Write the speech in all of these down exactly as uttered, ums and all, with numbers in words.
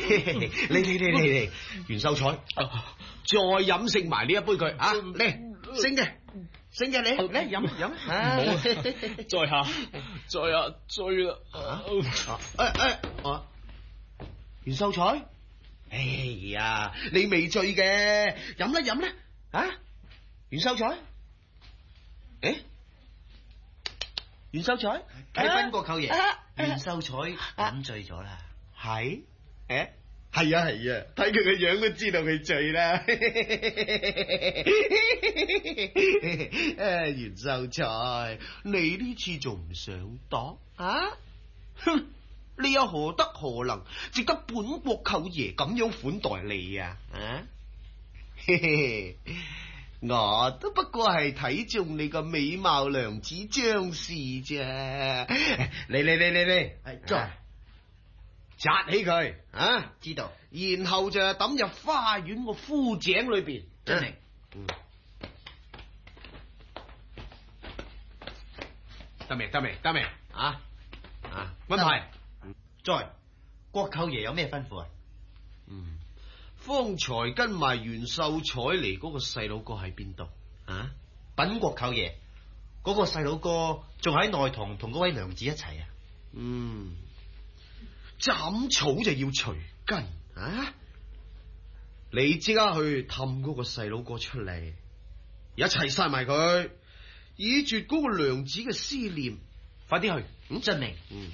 嚟嚟嚟嚟嚟，袁秀才，再飲食埋呢一杯佢啊！嚟，升嘅，升嘅，你嚟飲飲。 冇，在下，在下醉啦。 誒誒，我袁秀才，哎呀，你未醉嘅，飲啦飲啦，啊，袁秀才，誒，袁秀才， 啟稟國舅爺，袁秀才飲醉咗啦。 係，誒，係啊係啊，睇佢個樣都知道佢醉啦。誒，袁秀才，你呢次仲唔上當啊？哼！你又何德何能，值得本國舅爺咁樣款待你啊？啊，嘿嘿，我都不過係睇中你個美貌娘子張氏啫。嚟嚟嚟嚟嚟，係再扎起佢啊！ 知道， 然後就抌入花園個枯井裏邊。 遵命。 嗯，得未？得未？得未？啊啊！安排。 在，國舅爺有咩吩咐啊？ 嗯，方才跟埋袁秀才嚟嗰個細佬哥喺邊度啊？ 稟國舅爺，嗰、那個細佬哥仲喺內堂同嗰位娘子一齊啊。 嗯，斬草就要除根啊！你即刻去氹嗰個細佬哥出嚟，一齊殺埋佢，以絕嗰個娘子嘅思念。快啲去，嗯， 遵命。 嗯。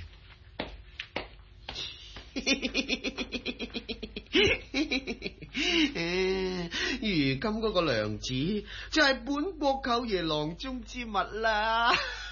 如今嗰個娘子就係本國舅爺囊中之物啦。